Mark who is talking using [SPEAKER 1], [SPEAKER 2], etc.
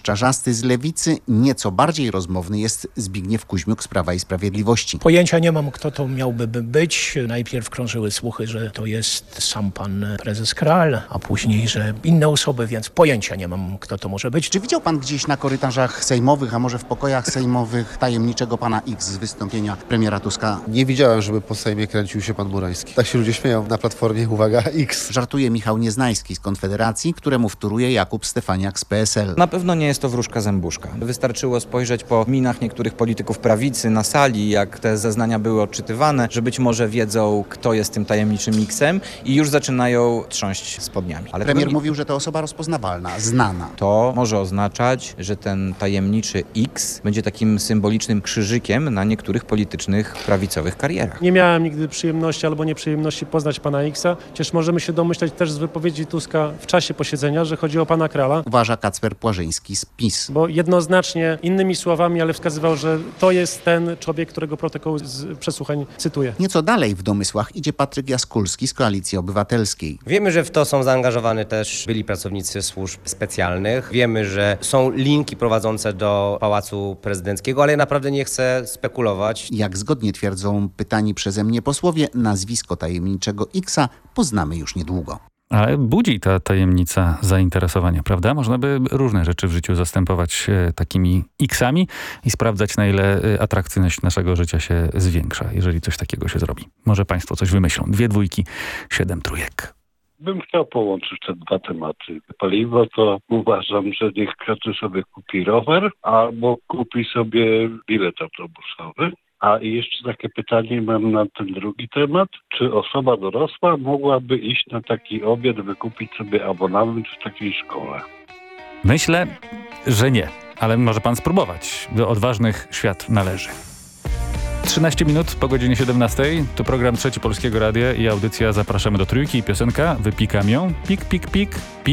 [SPEAKER 1] Czarzasty z Lewicy, nieco bardziej rozmowny jest Zbigniew Kuźmiuk z Prawa i Sprawiedliwości.
[SPEAKER 2] Pojęcia nie mam, kto to miałby być. Najpierw krążyły słuchy, że to jest sam pan prezes Kral, a później, że inne osoby, więc pojęcia nie mam, kto to może być.
[SPEAKER 1] Czy widział pan gdzieś na korytarzach sejmowych, a może w pokojach sejmowych tajemniczego pana X z wystąpienia premiera Tuska?
[SPEAKER 3] Nie widziałem, żeby po Sejmie kręcił się pan Murański. Tak się ludzie śmieją na Platformie, uwaga, X.
[SPEAKER 1] Żartuje Michał Nieznajski z Konfederacji, któremu wtóruje Jakub Stefaniak z PSL.
[SPEAKER 4] Na pewno nie jest to wróżka zębuszka. Wystarczyło spojrzeć po minach niektórych polityków prawicy na sali, jak te zeznania były odczytywane, że być może wiedzą, kto jest tym tajemniczym X-em i już zaczynają trząść spodniami. Ale
[SPEAKER 1] Premier mówił, że to osoba rozpoznawalna, znana.
[SPEAKER 4] to może oznaczać, że ten tajemniczy X będzie takim symbolicznym krzyżykiem na niektórych politycznych, prawicowych karierach.
[SPEAKER 5] Nie miałem nigdy przyjemności albo nieprzyjemności poznać pana X-a. Przecież możemy się domyśleć też z wypowiedzi Tuska w czasie posiedzenia, że chodzi o pana Krala.
[SPEAKER 1] Uważa Kacper Płażyński z PiS.
[SPEAKER 5] Bo jednoznacznie innymi słowami, ale wskazywał, że to jest ten człowiek, którego protokół z przesłuchań cytuje.
[SPEAKER 1] Nieco dalej w domysłach idzie Patryk Jaskulski z Koalicji Obywatelskiej.
[SPEAKER 6] Wiemy, że w to są zaangażowani też byli pracownicy służb specjalnych. Wiemy, że są linki prowadzące do Pałacu Prezydenckiego, ale ja naprawdę nie chcę spekulować.
[SPEAKER 1] Jak zgodnie twierdzą pytani przeze mnie posłowie, nazwisko tajemniczego X-a poznamy już niedługo.
[SPEAKER 7] Ale budzi ta tajemnica zainteresowania, prawda? Można by różne rzeczy w życiu zastępować takimi X-ami i sprawdzać, na ile atrakcyjność naszego życia się zwiększa, jeżeli coś takiego się zrobi. Może państwo coś wymyślą. 2 dwójki, 7 trójek.
[SPEAKER 8] Bym chciał połączyć te dwa tematy. Paliwo to uważam, że niech każdy sobie kupi rower albo kupi sobie bilet autobusowy. A i jeszcze takie pytanie mam na ten drugi temat. Czy osoba dorosła mogłaby iść na taki obiad, wykupić sobie abonament w takiej szkole?
[SPEAKER 7] Myślę, że nie, ale może pan spróbować. Do odważnych świat należy. 13 minut po godzinie 17. To program Trzeci Polskiego Radia i audycja Zapraszamy do Trójki i piosenka Wypikam ją. Pik, pik, pik.